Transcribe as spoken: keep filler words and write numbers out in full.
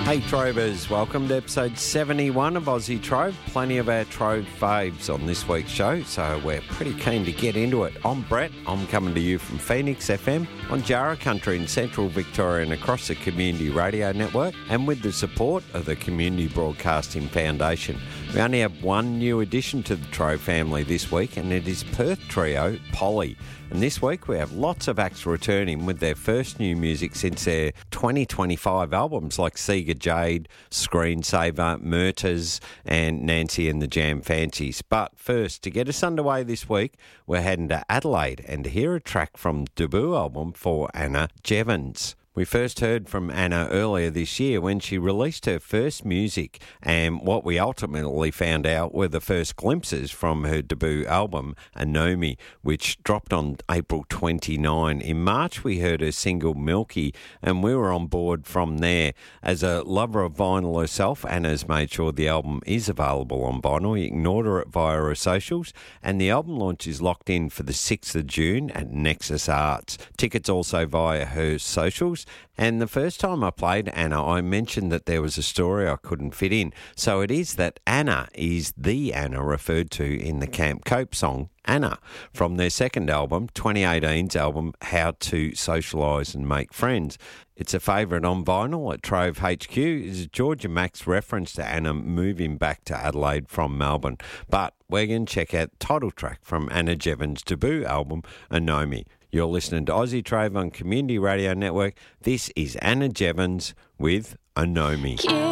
Hey Trovers, welcome to episode seventy-one of Aussie Trove. Plenty of our Trove faves on this week's show, so we're pretty keen to get into it. I'm Brett, I'm coming to you from Phoenix F M on Jarrah Country in central Victoria and across the Community Radio Network, and with the support of the Community Broadcasting Foundation. We only have one new addition to the Trove family this week, and it is Perth trio Polly. And this week we have lots of acts returning with their first new music since their twenty twenty-five albums like Sega Jade, Screensaver, Murters and Nancy and the Jam Fancies. But first, to get us underway this week, we're heading to Adelaide and to hear a track from the debut album for Anna Jevons. We first heard from Anna earlier this year when she released her first music, and what we ultimately found out were the first glimpses from her debut album, Anomi, which dropped on April twenty-ninth. In March, we heard her single Milky, and we were on board from there. As a lover of vinyl herself, Anna's made sure the album is available on vinyl. You can order it via her socials, and the album launch is locked in for the sixth of June at Nexus Arts. Tickets also via her socials. And the first time I played Anna, I mentioned that there was a story I couldn't fit in. So it is that Anna is the Anna referred to in the Camp Cope song, Anna, from their second album, twenty eighteen's album, How to Socialise and Make Friends. It's a favourite on vinyl at Trove H Q. Is Georgia Mack's reference to Anna moving back to Adelaide from Melbourne. But we're going to check out the title track from Anna Jevons' debut album, Anomi. You're listening to Aussie Trove on Community Radio Network. This is Anna Jevons with Anomi.